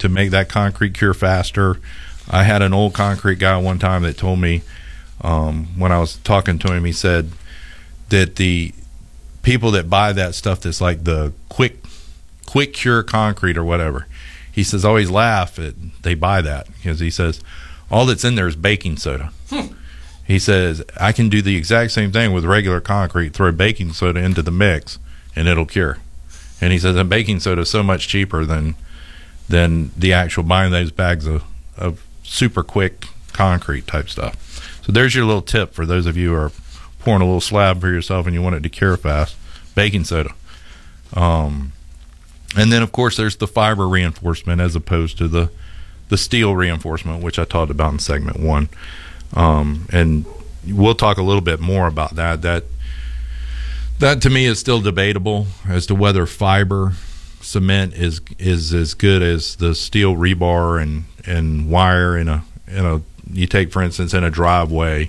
to make that concrete cure faster. I had an old concrete guy one time that told me, when I was talking to him, he said that the people that buy that stuff that's like the quick cure concrete or whatever, he says, always laugh at they buy that, because he says all that's in there is baking soda. He says, I can do the exact same thing with regular concrete, throw baking soda into the mix and it'll cure. And he says, and baking soda is so much cheaper than the actual buying those bags of super quick concrete type stuff. So there's your little tip for those of you who are pouring a little slab for yourself and you want it to cure fast. Baking soda. And then, of course, there's the fiber reinforcement as opposed to the steel reinforcement, which I talked about in segment 1. And we'll talk a little bit more about that. That to me is still debatable as to whether fiber cement is as good as the steel rebar and wire in a you take, for instance, in a driveway.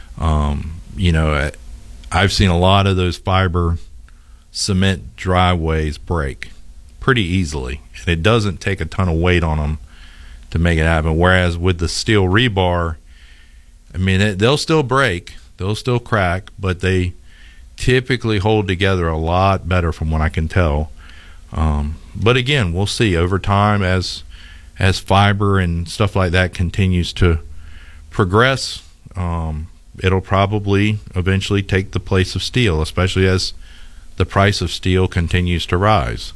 I've seen a lot of those fiber cement driveways break pretty easily, and it doesn't take a ton of weight on them to make it happen. Whereas with the steel rebar, I mean, they'll still break, they'll still crack, but they typically hold together a lot better from what I can tell. But again, we'll see over time as fiber and stuff like that continues to progress. It'll probably eventually take the place of steel, especially as the price of steel continues to rise.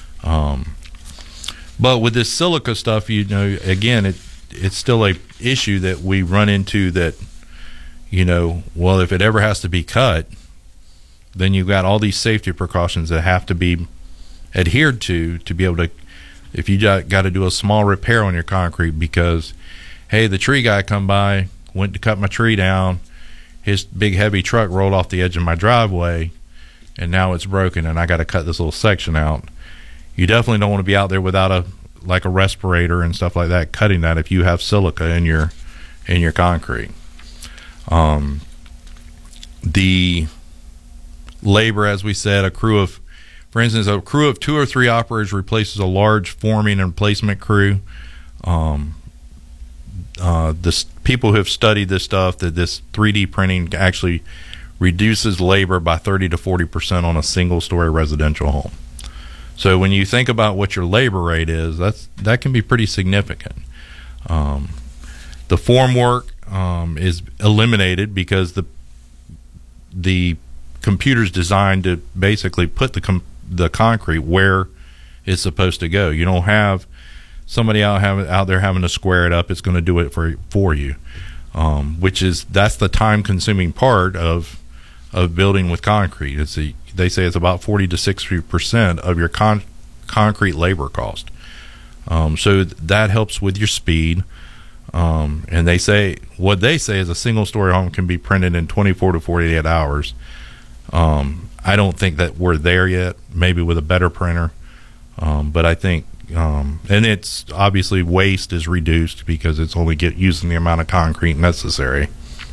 But with this silica stuff, again, it's still a issue that we run into that, well, if it ever has to be cut, then you've got all these safety precautions that have to be adhered to be able to, if you got to do a small repair on your concrete because, hey, the tree guy come by, went to cut my tree down, his big heavy truck rolled off the edge of my driveway, and now it's broken and I got to cut this little section out. You definitely don't want to be out there without a respirator and stuff like that cutting that if you have silica in your concrete. The labor, as we said, for instance, a crew of 2 or 3 operators replaces a large forming and replacement crew. The people who have studied this stuff, that this 3D printing actually reduces labor by 30 to 40% on a single-story residential home. So when you think about what your labor rate is, that can be pretty significant. The formwork is eliminated because the computer's designed to basically put the concrete where it's supposed to go. You don't have somebody out there having to square it up. It's going to do it for you, that's the time-consuming part of building with concrete. They say it's about 40 to 60% of your concrete labor cost. So that helps with your speed. And what they say is a single-story home can be printed in 24 to 48 hours. I don't think that we're there yet, maybe with a better printer. But I think, and it's obviously waste is reduced because it's only using the amount of concrete necessary.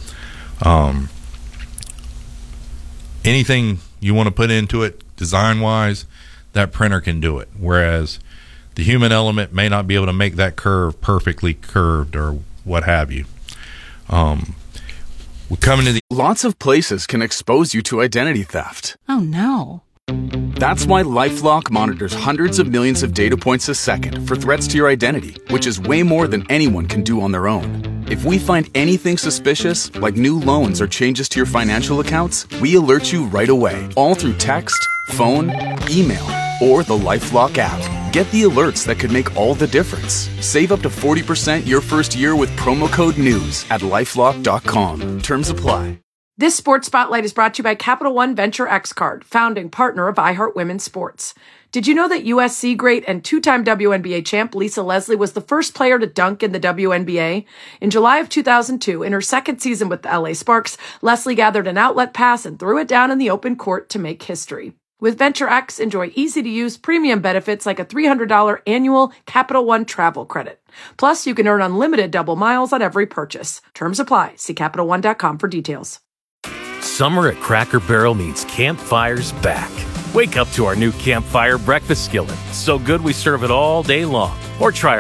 Anything you want to put into it design-wise, that printer can do it. Whereas the human element may not be able to make that curve perfectly curved or what have you. We're coming to the... Lots of places can expose you to identity theft. Oh, no. That's why LifeLock monitors hundreds of millions of data points a second for threats to your identity, which is way more than anyone can do on their own. If we find anything suspicious, like new loans or changes to your financial accounts, we alert you right away, all through text, phone, email, or the LifeLock app. Get the alerts that could make all the difference. Save up to 40% your first year with promo code NEWS at LifeLock.com. Terms apply. This Sports Spotlight is brought to you by Capital One Venture X Card, founding partner of iHeart Women's Sports. Did you know that USC great and 2-time WNBA champ Lisa Leslie was the first player to dunk in the WNBA? In July of 2002, in her second season with the LA Sparks, Leslie gathered an outlet pass and threw it down in the open court to make history. With Venture X, enjoy easy-to-use premium benefits like a $300 annual Capital One travel credit. Plus, you can earn unlimited double miles on every purchase. Terms apply. See CapitalOne.com for details. Summer at Cracker Barrel means Campfire's back. Wake up to our new Campfire breakfast skillet. So good we serve it all day long. Or try our